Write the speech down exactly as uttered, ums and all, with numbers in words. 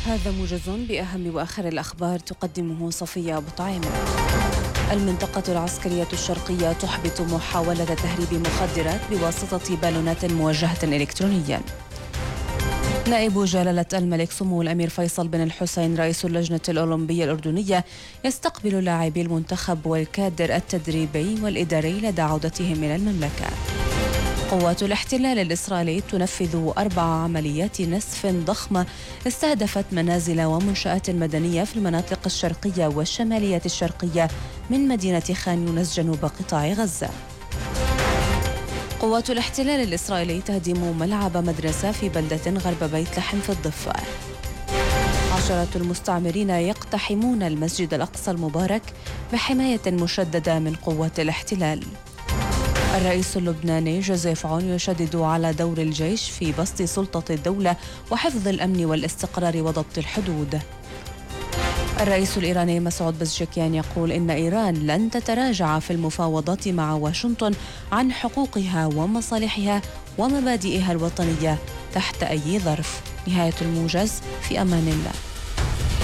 هذا موجز بأهم وآخر الأخبار تقدمه صفية أبو طعيم. المنطقة العسكرية الشرقية تحبط محاولة تهريب مخدرات بواسطة بالونات موجهة إلكترونيا. نائب جلالة الملك سمو الأمير فيصل بن الحسين رئيس اللجنة الأولمبية الأردنية يستقبل لاعبي المنتخب والكادر التدريبي والإداري لدى عودتهم إلى المملكة. قوات الاحتلال الإسرائيلي تنفذ أربع عمليات نسف ضخمة استهدفت منازل ومنشآت مدنية في المناطق الشرقية والشمالية الشرقية من مدينة خان يونس جنوب قطاع غزة. قوات الاحتلال الإسرائيلي تهدم ملعب مدرسة في بلدة غرب بيت لحم في الضفة. عشرات المستعمرين يقتحمون المسجد الأقصى المبارك بحماية مشددة من قوات الاحتلال. الرئيس اللبناني جوزيف عون يشدد على دور الجيش في بسط سلطة الدولة وحفظ الأمن والاستقرار وضبط الحدود. الرئيس الإيراني مسعود بزشكيان يقول إن إيران لن تتراجع في المفاوضات مع واشنطن عن حقوقها ومصالحها ومبادئها الوطنية تحت أي ظرف. نهاية الموجز، في أمان الله.